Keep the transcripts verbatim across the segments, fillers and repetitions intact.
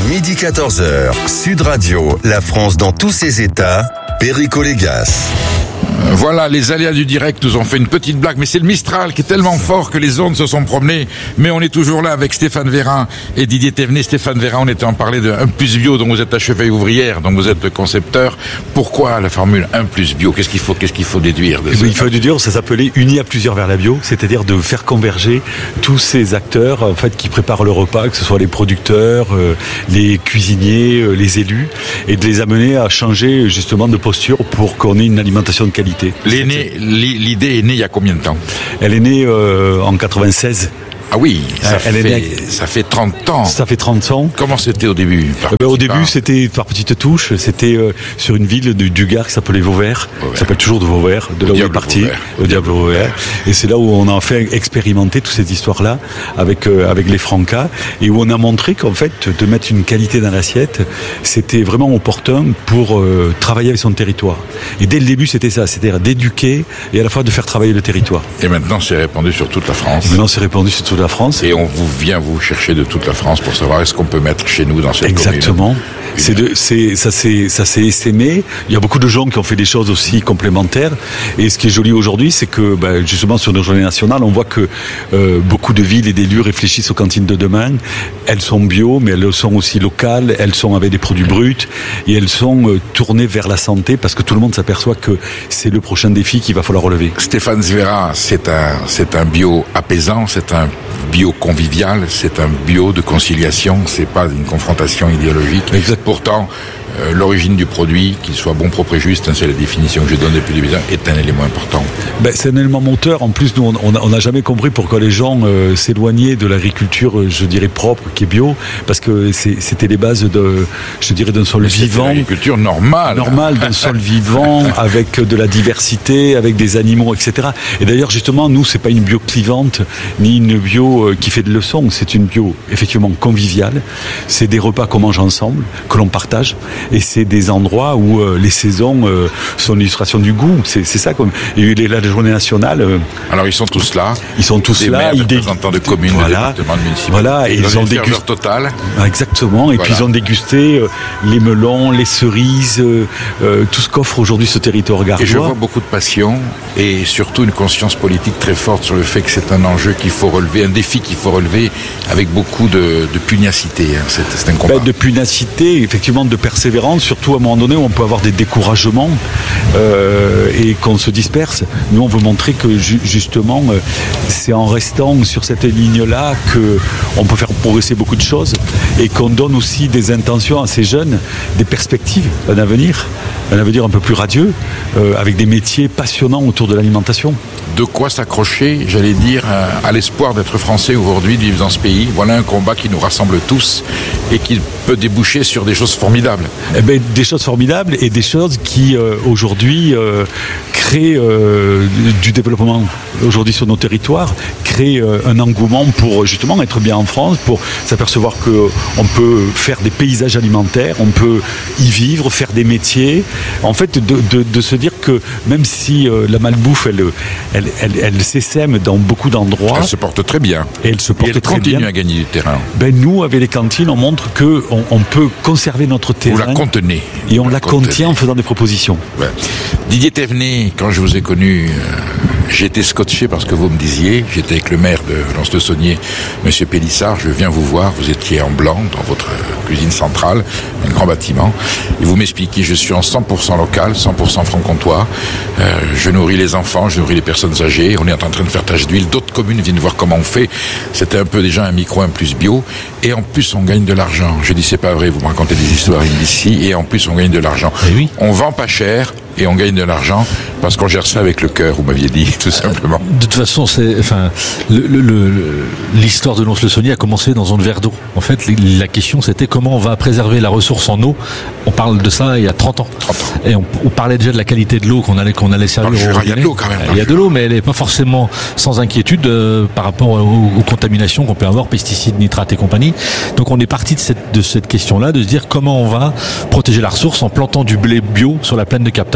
midi quatorze heures, Sud Radio, la France dans tous ses états, Perico Légas. Voilà, les aléas du direct nous ont fait une petite blague, mais c'est le Mistral qui est tellement fort que les ondes se sont promenées. Mais on est toujours là avec Stéphane Vérin et Didier Thévenet. Stéphane Vérin, on était en parler de un plus bio dont vous êtes à cheville ouvrière, dont vous êtes le concepteur. Pourquoi la formule un plus bio? Qu'est-ce qu'il faut, qu'est-ce qu'il faut déduire de ça? Il faut déduire, ça s'appelait Unis à plusieurs vers la bio, c'est-à-dire de faire converger tous ces acteurs en fait qui préparent le repas, que ce soit les producteurs, euh, les cuisiniers, euh, les élus, et de les amener à changer justement de posture pour qu'on ait une alimentation de qualité. L'idée est née il y a combien de temps? Elle est née euh, en quatre-vingt-seize. Ah oui, ça, Elle fait, est... ça fait trente ans. Ça fait trente ans. Comment c'était au début? euh ben, Au début, part. c'était par petites touches. C'était euh, sur une ville du, du Gard qui s'appelait Vauvert. Ça s'appelle toujours de Vauvert, de là où il est parti, au Diable Vauvert. Et c'est là où on a fait expérimenter toute cette histoire-là avec euh, avec les Francas et où on a montré qu'en fait, de mettre une qualité dans l'assiette, c'était vraiment opportun pour euh, travailler avec son territoire. Et dès le début, c'était ça, c'est-à-dire d'éduquer et à la fois de faire travailler le territoire. Et maintenant, c'est répandu sur toute la France. Et maintenant, c'est répandu sur toute la France. Et on vous vient vous chercher de toute la France pour savoir est-ce qu'on peut mettre chez nous dans cette Exactement. commune. C'est de, c'est, ça c'est, ça s'est essaimé. Il y a beaucoup de gens qui ont fait des choses aussi complémentaires. Et ce qui est joli aujourd'hui, c'est que, ben, justement, sur nos journées nationales, on voit que euh, beaucoup de villes et d'élus réfléchissent aux cantines de demain. Elles sont bio, mais elles sont aussi locales. Elles sont avec des produits bruts et elles sont euh, tournées vers la santé parce que tout le monde s'aperçoit que c'est le prochain défi qu'il va falloir relever. Stéphane Vérin, c'est un, c'est un bio apaisant, c'est un bio convivial, c'est un bio de conciliation, c'est pas une confrontation idéologique. Exact. Pourtant, euh, l'origine du produit, qu'il soit bon, propre et juste, hein, c'est la définition que je donne depuis le début, est un élément important. Ben, c'est un élément moteur. En plus, nous, on n'a jamais compris pourquoi les gens euh, s'éloignaient de l'agriculture, euh, je dirais, propre, qui est bio, parce que c'est, c'était les bases de, je dirais, d'un sol Mais vivant. L'agriculture normale. Normale, d'un sol vivant, avec de la diversité, avec des animaux, et cetera. Et d'ailleurs, justement, nous, c'est pas une bio clivante, ni une bio euh, qui fait de leçons. C'est une bio, effectivement, conviviale. C'est des repas qu'on mange ensemble, que l'on partage. Et c'est des endroits où euh, les saisons euh, sont l'illustration du goût. C'est, c'est ça comme. Et là, la journée nationale. Euh, Alors ils sont tous là. Ils sont tous des là. Maires, ils des représentants de communes, voilà, de départements, de municipalités. Voilà. Et ils ont dégusté. Total. Exactement. Et voilà. Puis ils ont dégusté euh, les melons, les cerises, euh, euh, tout ce qu'offre aujourd'hui ce territoire gardois. Et je vois beaucoup de passion et surtout une conscience politique très forte sur le fait que c'est un enjeu qu'il faut relever, un défi qu'il faut relever avec beaucoup de, de pugnacité. Hein. C'est, c'est un combat. Ben, de pugnacité, effectivement, de persévérance. Surtout à un moment donné où on peut avoir des découragements euh, et qu'on se disperse. Nous, on veut montrer que ju- justement, euh, c'est en restant sur cette ligne-là qu'on peut faire progresser beaucoup de choses et qu'on donne aussi des intentions à ces jeunes, des perspectives, un avenir, un avenir un peu plus radieux, euh, avec des métiers passionnants autour de l'alimentation. De quoi s'accrocher, j'allais dire, à l'espoir d'être français aujourd'hui, de vivre dans ce pays. Voilà un combat qui nous rassemble tous et qui peut déboucher sur des choses formidables. Eh ben, des choses formidables et des choses qui euh, aujourd'hui euh, créent euh, du développement aujourd'hui sur nos territoires, créent euh, un engouement pour justement être bien en France, pour s'apercevoir qu'on peut faire des paysages alimentaires, on peut y vivre, faire des métiers. En fait, de, de, de se dire que même si euh, la malbouffe, elle, elle, elle, elle s'essaime dans beaucoup d'endroits. Elle se porte très bien. Et elle se porte et elle très continue bien. à gagner du terrain. Ben nous, avec les cantines, on montre que on, on peut conserver notre terrain. Vous la contenez. Et on Vous la, la contient en faisant des propositions. Ouais. Didier Thévenet, quand je vous ai connu, euh, j'étais scotché parce que vous me disiez, j'étais avec le maire de Lons-le-Saunier, Monsieur Pélissard, je viens vous voir, vous étiez en blanc dans votre cuisine centrale, un grand bâtiment, et vous m'expliquiez, je suis en cent pour cent local, cent pour cent franc-comtois, euh, je nourris les enfants, je nourris les personnes âgées, on est en train de faire tâche d'huile, d'autres communes viennent voir comment on fait, c'était un peu déjà un micro, un plus bio, et en plus on gagne de l'argent. Je dis c'est pas vrai, vous me racontez des histoires ici, et en plus on gagne de l'argent. Et oui. On vend pas cher, et on gagne de l'argent parce qu'on gère ça avec le cœur, vous m'aviez dit, tout simplement. De toute façon, c'est, enfin, le, le, le, l'histoire de Lons-le-Saunier a commencé dans un verre d'eau. En fait, la question, c'était comment on va préserver la ressource en eau. On parle de ça il y a trente ans. trente ans. Et on, on parlait déjà de la qualité de l'eau qu'on allait, qu'on allait servir. Jura, il y a de l'eau quand même. Il y a de l'eau, mais elle n'est pas forcément sans inquiétude euh, par rapport aux, aux contaminations qu'on peut avoir, pesticides, nitrates et compagnie. Donc, on est parti de cette, de cette question-là, de se dire comment on va protéger la ressource en plantant du blé bio sur la plaine de captage.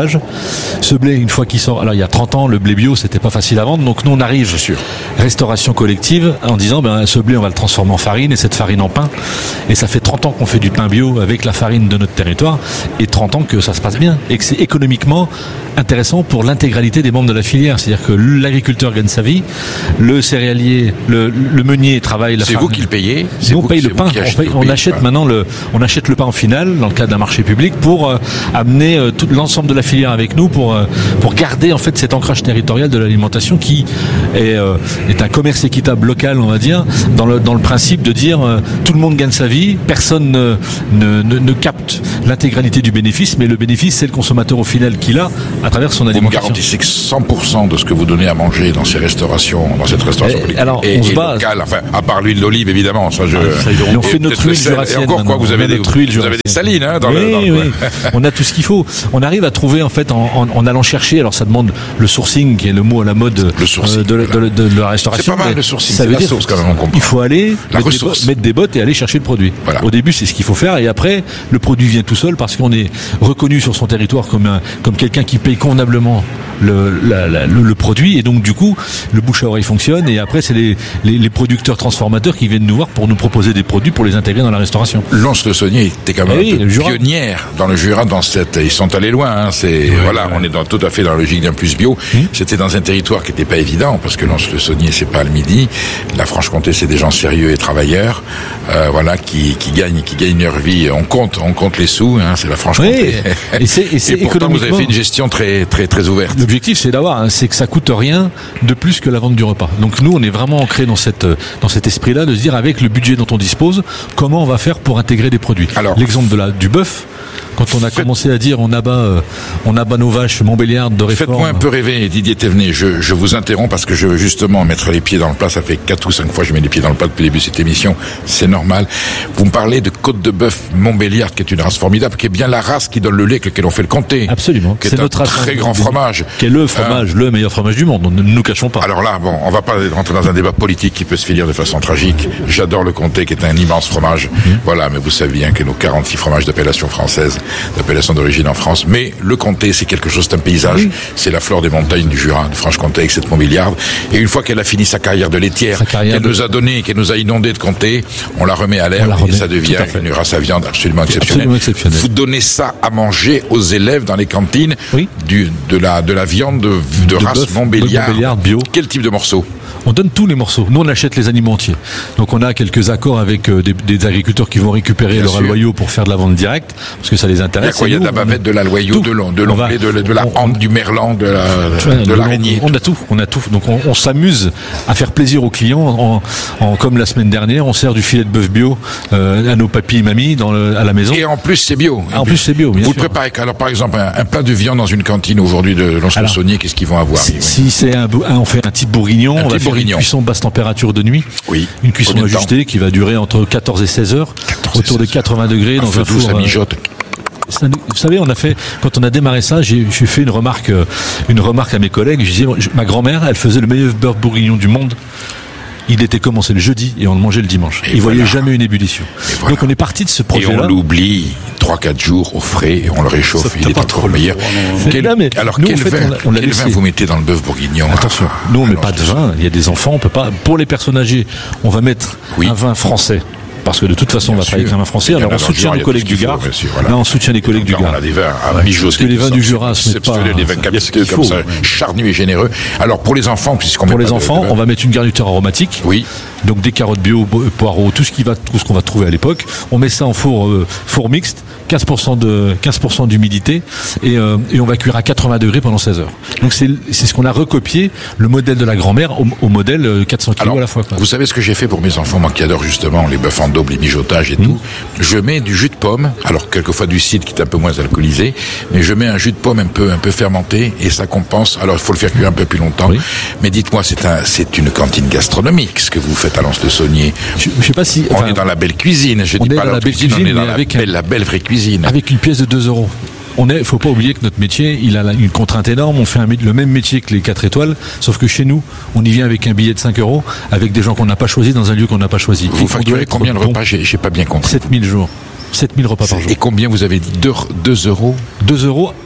l'élevage. Ce blé, une fois qu'il sort, alors il y a trente ans, le blé bio, c'était pas facile à vendre, donc nous on arrive, C'est sûr. restauration collective, en disant, ben, ce blé, on va le transformer en farine, et cette farine en pain. Et ça fait trente ans qu'on fait du pain bio avec la farine de notre territoire, et trente ans que ça se passe bien, et que c'est économiquement intéressant pour l'intégralité des membres de la filière. C'est-à-dire que l'agriculteur gagne sa vie, le céréalier, le, le meunier travaille la C'est farine. vous qui le payez. Nous, on vous- paye le c'est pain. vous qui On, achetez paye- le on pain. achète Voilà. maintenant le, on achète le pain en finale dans le cadre d'un marché public pour euh, amener euh, tout l'ensemble de la filière avec nous pour euh, pour garder en fait cet ancrage territorial de l'alimentation qui est euh, est un commerce équitable local, on va dire, dans le dans le principe de dire euh, tout le monde gagne sa vie, personne ne ne, ne, ne capte l'intégralité du bénéfice, mais le bénéfice c'est le consommateur au final qui l'a à travers son Vous me alimentation. garantissez que cent pour cent de ce que vous donnez à manger dans ces restaurations, dans cette restauration Et- collective, alors, est, on se est bat- locale, enfin, à part l'huile d'olive, évidemment, ça je... ça, ils auront- on et fait notre peut-être le huile sel. jurassienne Et encore, quoi, maintenant. vous On avez a des, notre huile vous avez des jurassienne. salines, hein, dans oui, le, dans le oui. coin. On a tout ce qu'il faut. On arrive à trouver en fait en, en, en allant chercher. Alors ça demande le sourcing, qui est le mot à la mode Le sourcing, euh, de, voilà. de, de, de la restauration. C'est pas mal, mais le sourcing, Ça c'est veut la dire sauce, quand même, on comprend. il faut aller La mettre des, ressource. bo- mettre des bottes et aller chercher le produit. Voilà. Au début, c'est ce qu'il faut faire, et après, le produit vient tout seul parce qu'on est reconnu sur son territoire comme un, comme quelqu'un qui paye convenablement le, la, la, le, le produit, et donc du coup, le bouche à oreille fonctionne. Et après, c'est les, les, les producteurs transformateurs qui viennent nous voir pour nous proposer des produits pour les intégrer dans la restauration. Lons-le-Saunier était quand même Eh oui, un peu le Jura. pionnière dans le Jura, dans cette, ils sont allés loin, hein, c'est, voilà, on est dans, tout à fait dans la logique d'un plus bio. C'était dans un territoire qui n'était pas évident, parce que Lons-le-Saunier, c'est pas le Midi. La Franche-Comté, c'est des gens sérieux et travailleurs, euh, voilà, qui, qui gagnent, qui gagnent leur vie. On compte, on compte les sous, hein, c'est la Franche-Comté. Oui, et c'est- et c'est pourtant, vous avez économiquement- fait une gestion très, très, très ouverte. L'objectif, c'est d'avoir, hein, c'est que ça coûte rien de plus que la vente du repas. Donc nous, on est vraiment ancré dans cette, euh, dans cet esprit-là, de se dire, avec le budget dont on dispose, comment on va faire pour intégrer des produits. Alors, l'exemple de la du bœuf, quand on a faites- commencé à dire, on abat, euh, on abat nos vaches Montbéliardes de réforme. Faites-moi un peu rêver, Didier Thévenet. Je, je vous interromps parce que je veux justement mettre les pieds dans le plat. Ça fait quatre ou cinq fois que je mets les pieds dans le plat depuis le début de cette émission. C'est normal. Vous me parlez de côte de bœuf Montbéliard, qui est une race formidable, qui est bien la race qui donne le lait avec lequel on fait le comté. Absolument. Qui est, C'est un notre race très grand Montbéliard, fromage. Qui est le fromage, le meilleur fromage du monde. Ne nous cachons pas. Alors là, bon, on va pas rentrer dans un débat politique qui peut se finir de façon tragique. J'adore le comté, qui est un immense fromage. Voilà, mais vous savez bien que nos quarante-six fromages d'appellation française, d'appellation d'origine en France, mais le comté, c'est quelque chose, c'est un paysage. Oui. C'est la flore des montagnes du Jura, de Franche-Comté, avec cette Montbéliarde. Et une fois qu'elle a fini sa carrière de laitière, Sa carrière qu'elle de- nous a donné, qu'elle nous a inondé de comté, on la remet à On l'herbe la et remet, ça devient tout à fait. une race à viande absolument exceptionnelle. Absolument exceptionnelle. Vous donnez ça à manger aux élèves dans les cantines, Oui. du, de la, de la viande de, de, De race bœuf, Montbéliard. Montbéliard bio. Quel type de morceau? On donne tous les morceaux. Nous, on achète les animaux entiers. Donc, on a quelques accords avec euh, des, des agriculteurs qui vont récupérer Bien leur sûr. aloyau pour faire de la vente directe, parce que ça les Il y a intéresse. quoi? Il y a Et de la nous, on- bavette, de la loyau, tout. de l'on- de On l'onglet, va- de, de la on- hampe, du merlan, de la, Tu vois, de l'araignée. On a tout, on a tout. Donc on, on s'amuse à faire plaisir aux clients. En, en- comme la semaine dernière, on sert du filet de bœuf bio euh, à nos papis et mamies dans le, à la maison. Et en plus, c'est bio. Ah, en plus, c'est bio, bien Vous sûr. le préparez. Alors, par exemple, un, un plat de viande dans une cantine aujourd'hui de Lons-le-Saunier, qu'est-ce qu'ils vont avoir? Si, si c'est un, bou- un- on fait un type bourguignon, Un on va type faire bourguignon. une cuisson basse température de nuit. Oui. Une cuisson Combien de temps? ajustée qui va durer entre quatorze et seize heures, quatorze et autour de seize heures. quatre-vingts degrés dans feu un doux, four. ça euh, mijote. Ça nous- Vous savez, on a fait, quand on a démarré ça, j'ai j'ai fait une remarque, euh, une remarque à mes collègues. Je disais, je- ma grand-mère, elle faisait le meilleur beurre bourguignon du monde. Il était commencé le jeudi et on le mangeait le dimanche. Et Il voilà. voyait jamais une ébullition. voilà. Donc on est parti de ce Et on projet-là. l'oublie trois quatre jours au frais et on le réchauffe. Ça, Il t'as est pas encore trop le meilleur. droit, non, non. Quel- Là, mais alors, nous, quel, en fait, vin, on l'a- on l'a quel vin laissé. vous mettez dans le bœuf bourguignon? Attention, Ah, nous on met alors, pas de vin. Il y a des enfants, on peut pas. Pour les personnes âgées, on va mettre Oui. un vin français. Parce que de toute façon, Bien on va travailler sûr. avec un vin français. Il y en a Alors on dans le soutient Jura, il y nos a collègues tout ce du qu'il faut, Gard. bien sûr, voilà. Là, on soutient les collègues du Là, on Gard. a des vins à Ouais. mijoter. Parce que les vins comme du ça, Jura se mettent pas. exceptionnels, des vins Il y a ce capiteux qu'il comme faut, ça, ouais. charnus et généreux. Alors, pour les enfants, puisqu'on Pour met les pas de- enfants, de- on va mettre une garniture aromatique. Oui. Donc des carottes bio, bo- poireaux, tout ce qui va, tout ce qu'on va trouver à l'époque. On met ça en four, euh, four mixte, quinze pour cent de, quinze pour cent d'humidité, et, euh, et on va cuire à quatre-vingts degrés pendant seize heures. Donc c'est, c'est ce qu'on a recopié, le modèle de la grand-mère au, au modèle euh, quatre cents kilos Alors, à la fois. quoi. vous savez ce que j'ai fait pour mes enfants, moi qui adore justement les bœufs en daube, les mijotages et Mmh. tout. Je mets du jus de pomme, alors quelquefois du cidre qui est un peu moins alcoolisé, mais je mets un jus de pomme un peu, un peu fermenté et ça compense. Alors il faut le faire cuire un peu plus longtemps. Oui. Mais dites-moi, c'est un, c'est une cantine gastronomique ce que vous faites à Lons-le-Saunier. Je, je sais pas si. On enfin, est dans la belle cuisine. Je on dis est pas dans la haute belle cuisine, on cuisine, est dans mais la avec un- belle, la belle vraie cuisine. avec une pièce de deux euros. On est, faut pas oublier que notre métier, il a la- une contrainte énorme. On fait un, mé- le même métier que les quatre étoiles, sauf que chez nous, on y vient avec un billet de cinq euros, avec des gens qu'on n'a pas choisis dans un lieu qu'on n'a pas choisi. Vous Et on doit facturez être combien le bon. repas? J'ai j'ai pas bien compris. sept mille jours. sept mille repas par jour. Et combien vous avez dit? deux euros? deux euros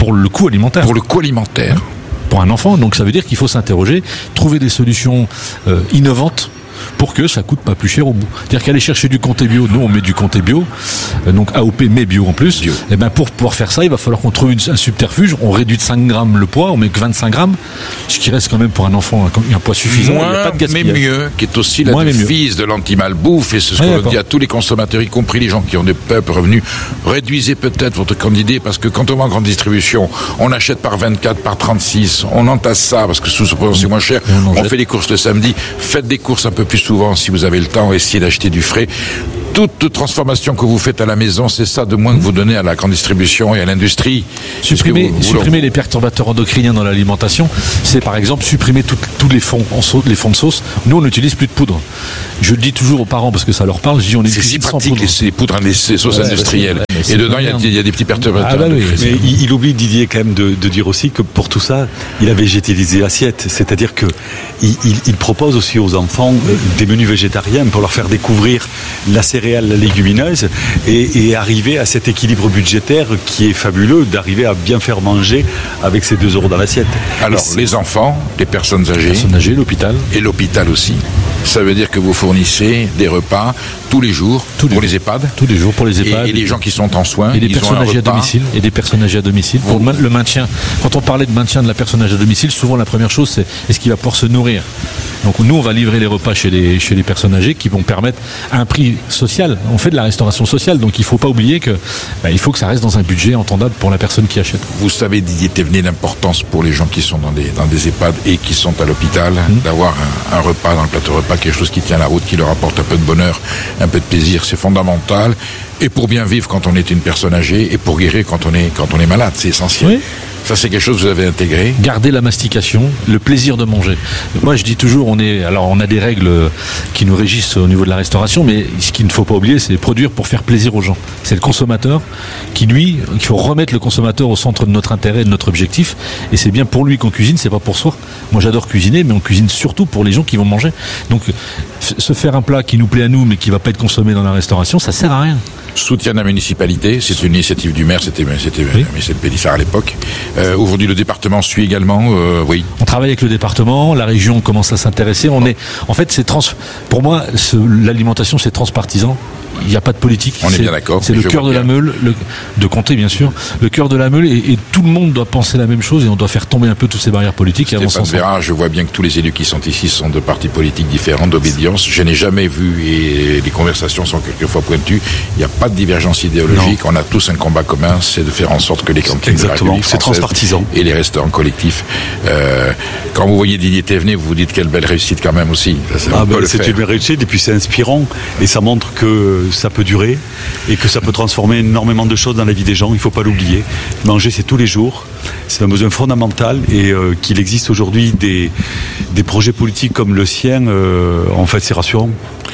pour le coût alimentaire. Pour le coût alimentaire. Pour un enfant, donc ça veut dire qu'il faut s'interroger, trouver des solutions euh, innovantes pour que ça coûte pas plus cher au bout. C'est-à-dire qu'aller chercher du comté bio, nous on met du comté bio, euh, donc A O P mais bio en plus, bio. Et ben pour pouvoir faire ça, il va falloir qu'on trouve une, un subterfuge, on réduit de cinq grammes le poids, on met que vingt-cinq grammes, ce qui reste quand même pour un enfant un, un poids suffisant. Moins, il y a pas de gaspillage. Mais mieux, qui est aussi la Moins, devise de l'anti-malbouffe, et c'est ce ouais, qu'on d'accord. dit à tous les consommateurs, y compris les gens qui ont des peuples revenus. Réduisez peut-être votre quantité, parce que quand on va en grande distribution, on achète par vingt-quatre, par trente-six, on entasse ça, parce que sous ce c'est moins cher, on, on fait les courses le samedi, faites des courses un peu plus souvent si vous avez le temps, essayez d'acheter du frais. Toute transformation que vous faites à la maison, c'est ça de moins que vous donnez à la grande distribution et à l'industrie. Supprimer, vous, vous supprimer les perturbateurs endocriniens dans l'alimentation, c'est par exemple supprimer tous les fonds en sauce, les fonds de sauce. Nous, on n'utilise plus de poudre. Je le dis toujours aux parents parce que ça leur parle. Je dis on c'est si pratique les, les poudres, les sauces ouais, industrielles. Ouais, et dedans, il y, y a des petits perturbateurs. Ah, bah oui, mais il, il oublie Didier quand même de, de dire aussi que pour tout ça, il a végétalisé l'assiette. C'est-à-dire que il, il, il propose aussi aux enfants des menus végétariens pour leur faire découvrir la céréale, la légumineuse et, et arriver à cet équilibre budgétaire qui est fabuleux, d'arriver à bien faire manger avec ces deux euros dans l'assiette. Alors, les enfants, les personnes âgées, les personnes âgées, l'hôpital. Et l'hôpital aussi. Ça veut dire que vous fournissez des repas tous les jours tous pour les, les EHPAD. Tous les jours pour les EHPAD. Et, et les gens qui sont en soins. Et des personnes âgées à domicile. Et des personnes âgées à domicile. Pour le maintien. Quand on parlait de maintien de la personne âgée à domicile, souvent la première chose c'est est-ce qu'il va pouvoir se nourrir. Donc nous on va livrer les repas chez les, chez les personnes âgées qui vont permettre un prix social. On fait de la restauration sociale, donc il ne faut pas oublier que bah, il faut que ça reste dans un budget entendable pour la personne qui achète. Vous savez, Didier Thévenet, l'importance pour les gens qui sont dans des, dans des EHPAD et qui sont à l'hôpital, mmh. d'avoir un, un repas dans le plateau repas, quelque chose qui tient la route, qui leur apporte un peu de bonheur, un peu de plaisir, c'est fondamental. Et pour bien vivre quand on est une personne âgée, et pour guérir quand on est, quand on est malade, c'est essentiel. Oui. Ça, c'est quelque chose que vous avez intégré. Garder la mastication, le plaisir de manger. Moi, je dis toujours, on est, alors on a des règles qui nous régissent au niveau de la restauration, mais ce qu'il ne faut pas oublier, c'est produire pour faire plaisir aux gens. C'est le consommateur qui, lui, il faut remettre le consommateur au centre de notre intérêt, de notre objectif. Et c'est bien pour lui qu'on cuisine, c'est pas pour soi. Moi, j'adore cuisiner, mais on cuisine surtout pour les gens qui vont manger. Donc, se faire un plat qui nous plaît à nous, mais qui va pas être consommé dans la restauration, ça sert à rien. Soutien de la municipalité, c'est une initiative du maire, c'était, c'était oui. Michel Pélissard à l'époque. Euh, aujourd'hui, le département suit également, euh, oui. On travaille avec le département, la région commence à s'intéresser. On est, en fait, c'est trans. Pour moi, ce, l'alimentation, c'est transpartisan. Il n'y a pas de politique. On est bien d'accord. C'est le cœur de la meule, le, de Comté bien sûr, le cœur de la meule et, et tout le monde doit penser la même chose et on doit faire tomber un peu toutes ces barrières politiques. Et Stéphane Vera, je vois bien que tous les élus qui sont ici sont de partis politiques différents, d'obédience. Je n'ai jamais vu et les conversations sont quelquefois pointues. Il n'y a pas de divergence idéologique. Non. On a tous un combat commun, c'est de faire en sorte que les cantines de la République c'est transpartisan et les restaurants collectifs. Euh, quand vous voyez Didier Thévenet, vous vous dites quelle belle réussite quand même aussi. Ça, c'est ah ben, c'est une belle réussite et puis c'est inspirant et ça montre que ça peut durer et que ça peut transformer énormément de choses dans la vie des gens, il ne faut pas l'oublier. Manger, c'est tous les jours, c'est un besoin fondamental et euh, qu'il existe aujourd'hui des, des projets politiques comme le sien, euh, en fait, c'est rassurant.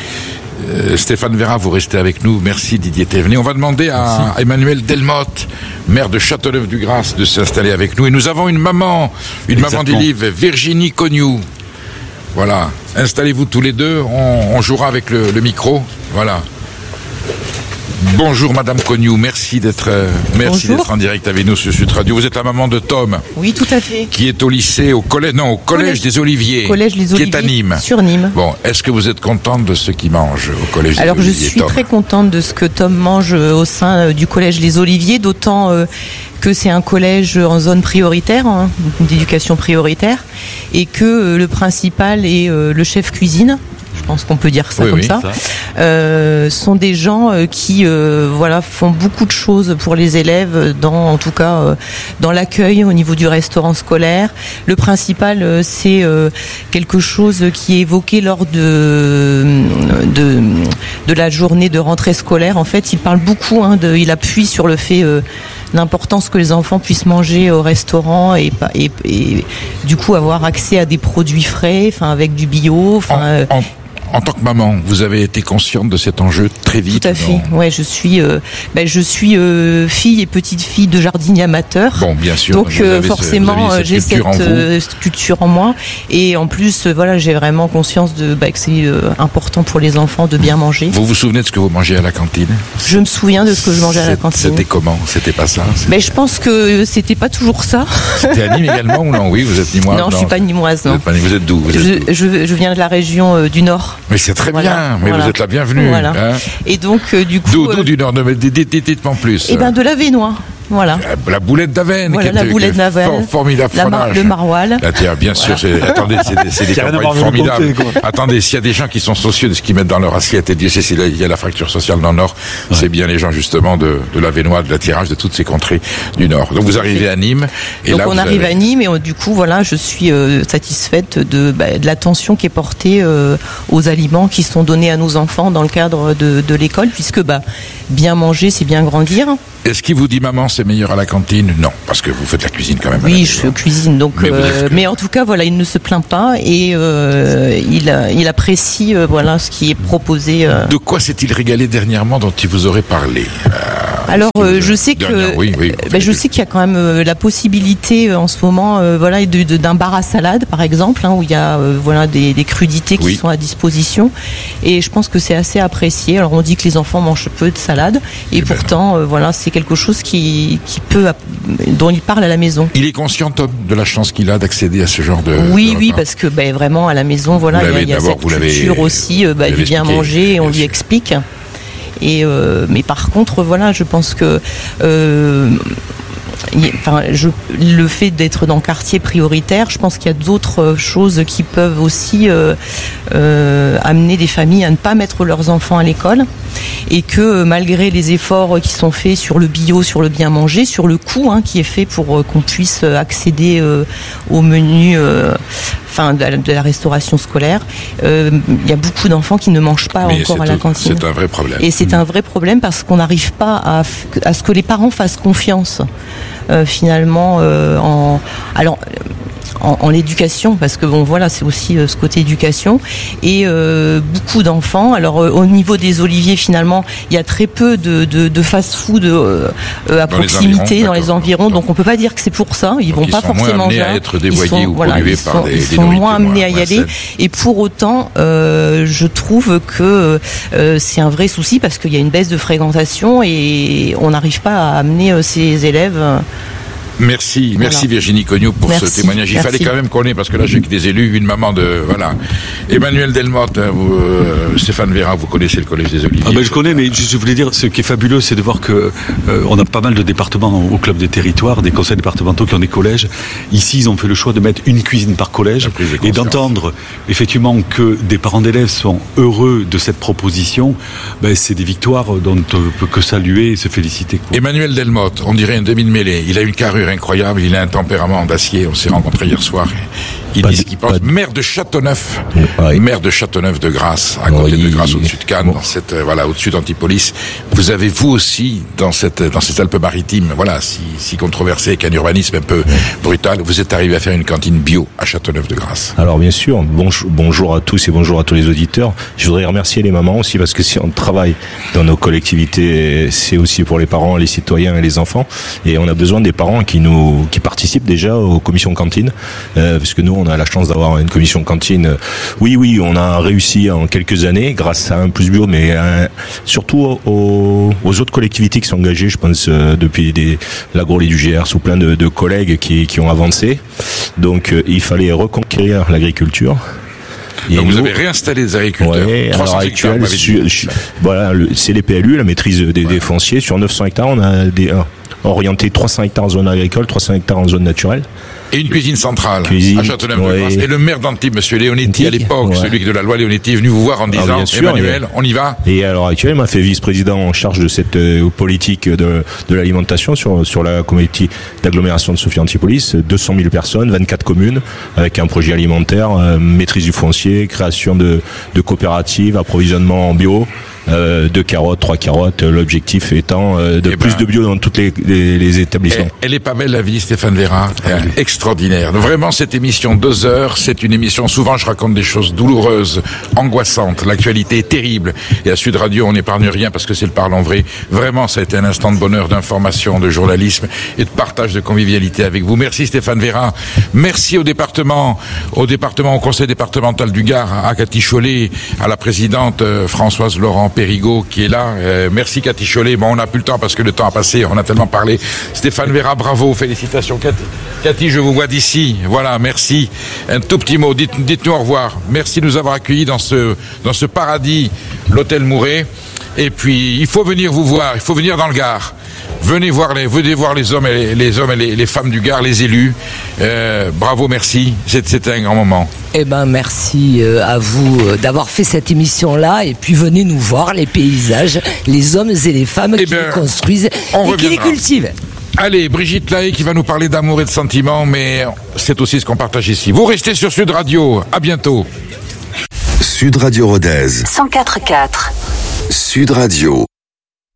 Euh, Stéphane Vera, vous restez avec nous. Merci Didier Thévenet. On va demander à, à Emmanuel Delmotte, maire de Châteauneuf-du-Grasse, de s'installer avec nous. Et nous avons une maman, une Exactement. maman d'Élive, Virginie Cognoux. Voilà, installez-vous tous les deux, on, on jouera avec le, le micro. Voilà. Bonjour Madame Cognoux, merci d'être euh, merci Bonjour. d'être en direct avec nous sur Sud Radio. Vous êtes la maman de Tom. Oui, tout à fait. Qui est au lycée, au collège, non, au collège, collège des Oliviers. Collège les Oliviers. Qui est à Nîmes. Sur Nîmes. Bon, est-ce que vous êtes contente de ce qu'il mange au collège Alors, des Oliviers? Alors je suis Tom. très contente de ce que Tom mange au sein du collège les Oliviers, d'autant euh, que c'est un collège en zone prioritaire, hein, d'éducation prioritaire, et que euh, le principal est euh, le chef cuisine. Je pense qu'on peut dire ça oui, comme oui, ça. ça. Euh, sont des gens euh, qui, euh, voilà, font beaucoup de choses pour les élèves, dans, en tout cas, euh, dans l'accueil au niveau du restaurant scolaire. Le principal, euh, c'est euh, quelque chose qui est évoqué lors de, de de la journée de rentrée scolaire. En fait, il parle beaucoup, hein, de, il appuie sur le fait. Euh, l'importance que les enfants puissent manger au restaurant et, et, et du coup avoir accès à des produits frais, enfin avec du bio. En, en, En tant que maman, vous avez été consciente de cet enjeu très vite. Tout à fait. Ouais, je suis, euh, ben, je suis euh, fille et petite fille de jardinier amateur. Bon, bien sûr. Donc euh, forcément, cette j'ai cette euh, culture en moi. Et en plus, euh, voilà, j'ai vraiment conscience de bah, que c'est euh, important pour les enfants de bien manger. Vous vous souvenez de ce que vous mangez à la cantine? Je me souviens de ce que je mangeais à la cantine. C'était comment? C'était pas ça? Mais je pense que c'était pas toujours ça. C'était à Nîmes également ou non? Oui, vous êtes nîmoise. Non, non, je suis pas nîmoise. Non. Vous êtes, pas, vous êtes d'où? Vous êtes je, d'où je, je viens de la région euh, du Nord. Mais c'est très voilà. bien, mais voilà. vous êtes la bienvenue. Voilà. Hein. Et donc, euh, du coup. D'où, d'où du Nord? Dites-moi en plus. Eh bien, de l'Avesnois. Voilà. La, la boulette d'Avesnes. Voilà, la boulette d'Avesnes. For, formidable la mar- le maroilles. Là, tiens, bien sûr, voilà. c'est, attendez, c'est, c'est des campagnes formidables. Côté, attendez, s'il y a des gens qui sont sociaux de ce qu'ils mettent dans leur assiette, et Dieu sait s'il y a la fracture sociale dans le Nord, ouais. c'est bien les gens, justement, de, de l'Avesnois, de la Tirage, de toutes ces contrées du Nord. Donc, vous arrivez à Nîmes. Et Donc, là, on arrive avez... à Nîmes, et on, du coup, voilà, je suis euh, satisfaite de, bah, de l'attention qui est portée euh, aux aliments qui sont donnés à nos enfants dans le cadre de, de l'école, puisque, bah, bien manger, c'est bien grandir. Est-ce qu'il vous dit, maman, c'est meilleur à la cantine? Non, parce que vous faites la cuisine quand même. Oui, je cuisine, donc. Mais, euh, que... mais en tout cas, voilà, il ne se plaint pas et euh, il, il apprécie, euh, voilà, ce qui est proposé. Euh... De quoi s'est-il régalé dernièrement dont il vous aurait parlé? euh, Alors, euh, je sais que, oui, oui, ben, je sais qu'il y a quand même euh, la possibilité euh, en ce moment, euh, voilà, de, de, d'un bar à salade, par exemple, hein, où il y a, euh, voilà, des, des crudités qui oui. sont à disposition. Et je pense que c'est assez apprécié. Alors, on dit que les enfants mangent peu de salade, et, et pourtant, ben euh, voilà, c'est quelque chose qui, qui peut, dont il parle à la maison. Il est conscient, Tom, de la chance qu'il a d'accéder à ce genre de. Oui, de oui, parce que ben, vraiment à la maison, voilà, il y a, il y a cette culture aussi, euh, bah, du bien manger, et on lui explique. Et euh, mais par contre, voilà, je pense que. Euh, Enfin, je, le fait d'être dans le quartier prioritaire, je pense qu'il y a d'autres choses qui peuvent aussi euh, euh, amener des familles à ne pas mettre leurs enfants à l'école, et que malgré les efforts qui sont faits sur le bio, sur le bien manger, sur le coût hein, qui est fait pour euh, qu'on puisse accéder euh, au menu euh, enfin, de, la, de la restauration scolaire, euh, il y a beaucoup d'enfants qui ne mangent pas Mais encore à la tout, cantine. C'est un vrai problème. Et c'est mmh. un vrai problème parce qu'on n'arrive pas à, à ce que les parents fassent confiance. Euh, finalement euh, en alors en, en l'éducation, parce que bon voilà, c'est aussi euh, ce côté éducation, et euh, beaucoup d'enfants. Alors euh, au niveau des oliviers, finalement, il y a très peu de, de, de fast-food euh, euh, à dans proximité les dans les environs, donc on peut pas dire que c'est pour ça. Ils donc vont ils pas sont forcément moins amenés là. à être dévoyés sont, ou voilà, pollués ils par sont, des, ils des sont moins amenés moins, à y moins aller. saines. Et pour autant, euh, je trouve que euh, c'est un vrai souci parce qu'il y a une baisse de fréquentation et on n'arrive pas à amener euh, ces élèves. Euh, Merci, voilà. merci Virginie Cognou pour merci, ce témoignage. Il merci. fallait quand même qu'on ait, parce que là j'ai que des élus, une maman de, voilà. Emmanuel Delmotte, vous, euh, Stéphane Vérin, vous connaissez le Collège des Oliviers. Ah ben je connais, mais je voulais dire, ce qui est fabuleux, c'est de voir que euh, on a pas mal de départements au Club des Territoires, des conseils départementaux qui ont des collèges. Ici, ils ont fait le choix de mettre une cuisine par collège et d'entendre effectivement que des parents d'élèves sont heureux de cette proposition. Ben, c'est des victoires dont on peut que saluer et se féliciter. Quoi. Emmanuel Delmotte, on dirait un demi-mêlée. Il a une carrure incroyable, il a un tempérament d'acier. On s'est rencontrés hier soir. Il dit ce qu'il pense. Maire de Châteauneuf, oui. maire de Châteauneuf de Grasse, à côté oui. de Grasse, au-dessus de Cannes, oui. dans cette, voilà, au-dessus d'Antipolis. Vous avez vous aussi dans cette, dans cette Alpes-Maritimes, voilà, si, si controversé, avec un urbanisme un peu oui. brutal, vous êtes arrivé à faire une cantine bio à Châteauneuf de Grasse. Alors bien sûr, bonjour, bonjour à tous et bonjour à tous les auditeurs. Je voudrais remercier les mamans aussi parce que si on travaille dans nos collectivités, c'est aussi pour les parents, les citoyens et les enfants. Et on a besoin des parents qui nous, qui participent déjà aux commissions cantines, euh, parce que nous, on a la chance d'avoir une commission cantine. Oui, oui, on a réussi en quelques années grâce à un plus bio, mais un, surtout aux, aux autres collectivités qui sont engagées, je pense, euh, depuis des, l'Agro-Lait du Gers ou plein de, de collègues qui, qui ont avancé. Donc, euh, il fallait reconquérir l'agriculture. Et donc nous, vous avez réinstallé les agriculteurs. Ouais, à l'heure actuelle, sur, sur, voilà, le, c'est les P L U, la maîtrise des, ouais. des fonciers. Sur neuf cents hectares, on a des, un, orienté trois cents hectares en zone agricole, trois cents hectares en zone naturelle. Et une cuisine centrale cuisine, à Châteauneuf ouais. de Grasse. Et le maire d'Antibes, monsieur Leonetti, à l'époque, ouais. celui de la loi Leonetti, est venu vous voir en disant, ah, sûr, Emmanuel, et, on y va. Et à l'heure actuelle, il m'a fait vice-président en charge de cette euh, politique de, de l'alimentation sur, sur la communauté d'agglomération de Sophie-Antipolis. deux cent mille personnes, vingt-quatre communes, avec un projet alimentaire, euh, maîtrise du foncier, création de, de coopératives, approvisionnement en bio. euh, deux carottes, trois carottes. L'objectif étant euh, de eh plus ben, de bio dans tous les, les, les établissements. Elle, elle est pas belle la vie, Stéphane Vera. Elle est extraordinaire. Vraiment, cette émission deux heures, c'est une émission. Souvent, je raconte des choses douloureuses, angoissantes. L'actualité est terrible. Et à Sud Radio, on n'épargne rien parce que c'est le parlant vrai. Vraiment, ça a été un instant de bonheur, d'information, de journalisme et de partage de convivialité avec vous. Merci Stéphane Vera. Merci au département, au département, au conseil départemental du Gard, à Cathy Chollet, à la présidente euh, Françoise Laurent Périgot qui est là. Euh, merci Cathy Chollet. Bon, on n'a plus le temps parce que le temps a passé. On a tellement parlé. Stéphane Vera, bravo, félicitations. Cathy, Cathy je vous vois d'ici. Voilà, merci. Un tout petit mot. Dites, dites-nous au revoir. Merci de nous avoir accueillis dans ce, dans ce paradis, l'hôtel Mouret. Et puis, il faut venir vous voir. Il faut venir dans le Gard. Venez voir les, venez voir les hommes et les, les hommes et les, les femmes du Gard, les élus. Euh, bravo, merci. C'est, c'était un grand moment. Eh ben, merci à vous d'avoir fait cette émission-là. Et puis, venez nous voir les paysages, les hommes et les femmes eh qui ben, les construisent et reviendra. Qui les cultivent. Allez, Brigitte Lahaye qui va nous parler d'amour et de sentiments, mais c'est aussi ce qu'on partage ici. Vous restez sur Sud Radio. À bientôt. Sud Radio Rodez. cent quatre virgule quatre. Sud Radio.